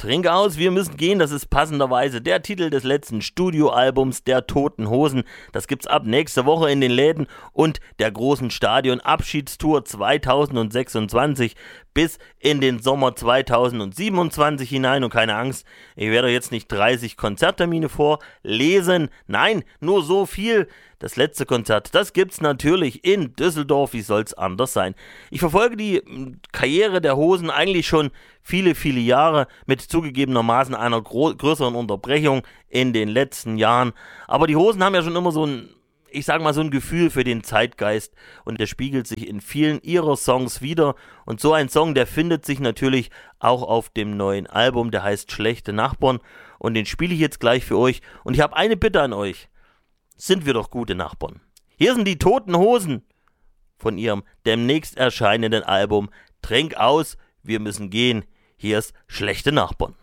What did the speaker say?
Trink aus, wir müssen gehen, das ist passenderweise der Titel des letzten Studioalbums der Toten Hosen. Das gibt's ab nächste Woche in den Läden und der großen Stadion-Abschiedstour 2026 bis in den Sommer 2027 hinein. Und keine Angst, ich werde jetzt nicht 30 Konzerttermine vorlesen. Nein, nur so viel. Das letzte Konzert, das gibt's natürlich in Düsseldorf. Wie soll's anders sein? Ich verfolge die Karriere der Hosen eigentlich schon viele, viele Jahre mit zugegebenermaßen einer größeren Unterbrechung in den letzten Jahren. Aber die Hosen haben ja schon immer so ein Gefühl für den Zeitgeist und der spiegelt sich in vielen ihrer Songs wieder. Und so ein Song, der findet sich natürlich auch auf dem neuen Album, der heißt Schlechte Nachbarn und den spiele ich jetzt gleich für euch. Und ich habe eine Bitte an euch. Sind wir doch gute Nachbarn. Hier sind die Toten Hosen von ihrem demnächst erscheinenden Album Trink aus, wir müssen gehen. Hier ist Schlechte Nachbarn.